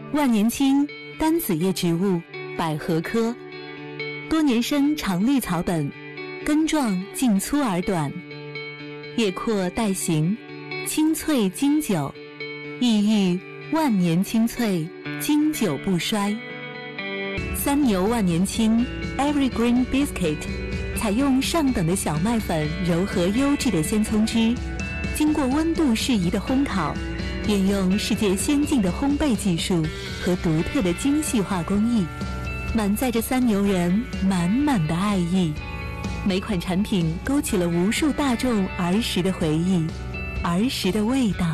万年青，单子叶植物，百合科，多年生常绿草本，根状茎粗而短，叶阔带形，清脆经久，意喻万年青翠，经久不衰。三牛万年青 Evergreen Biscuit 采用上等的小麦粉糅合优质的鲜葱汁，经过温度适宜的烘烤，运用世界先进的烘焙技术和独特的精细化工艺，满载着三牛人满满的爱意。每款产品勾起了无数大众儿时的回忆，儿时的味道。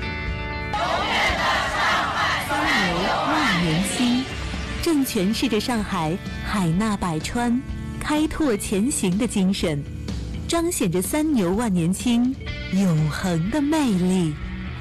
三牛万年青正诠释着上海海纳百川、开拓前行的精神，彰显着三牛万年青永恒的魅力。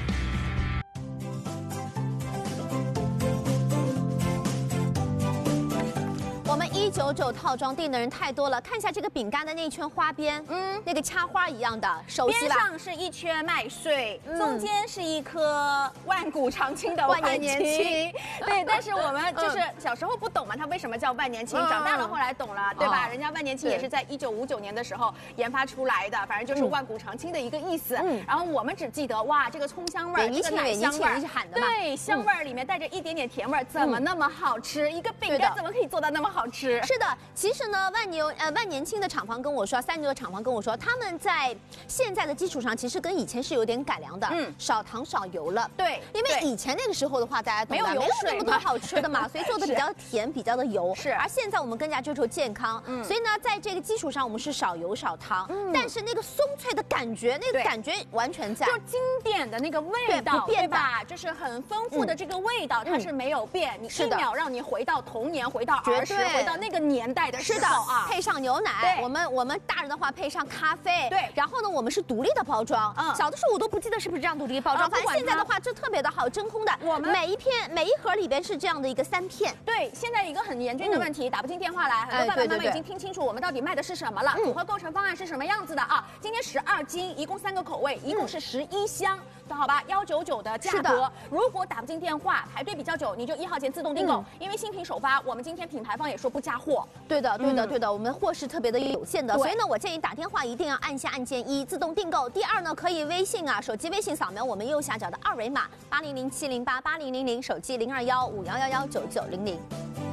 199套装订的人太多了，看一下这个饼干的那一圈花边，那个掐花一样的，熟悉吧？ 边上是一圈麦穗，中间是一颗万古长青的万年青。对，但是我们就是小时候不懂嘛，它为什么叫万年青？长大了后来懂了，对吧？人家万年青也是在1959年的时候研发出来的，反正就是万古长青的一个意思。然后我们只记得哇，这个葱香味儿，这个奶香味儿， 喊的嘛。 对，香味儿里面带着一点点甜味儿，怎么那么好吃？一个饼干怎么可以做到那么好吃？ 是的，其实呢，万年青的厂房跟我说，三牛的厂房跟我说，他们在现在的基础上，其实跟以前是有点改良的，少糖少油了。 对， 因为以前那个时候的话，大家懂的， 没有那么多好吃的嘛，所以做的比较甜，比较的油。 是， 而现在我们更加追求健康，所以呢，在这个基础上，我们是少油少糖，但是那个松脆的感觉，那个感觉完全在， 就经典的那个味道，对吧？就是很丰富的这个味道，它是没有变，你一秒让你回到童年，回到儿时，回到那个年代的时候啊， 配上牛奶，我们大人的话配上咖啡，对，然后呢，我们是独立的包装，小的时候我都不记得是不是这样独立包装，反正现在的话就特别的好，真空的，我们每一盒里边是这样的一个3片。 对，现在一个很严峻的问题，打不进电话来，很多爸爸妈妈已经听清楚我们到底卖的是什么了，组合构成方案是什么样子的啊？今天12斤，一共3个口味，一共是11箱，好吧，199的价格。如果打不进电话，排队比较久，你就1号前自动订购，因为新品首发，我们今天品牌方也说不加货。 对的，我们货是特别的有限的，所以呢，我建议打电话一定要按下按键1，自动订购。第二呢，可以微信啊，手机微信扫描我们右下角的2维码，8007088000，手机021511199900。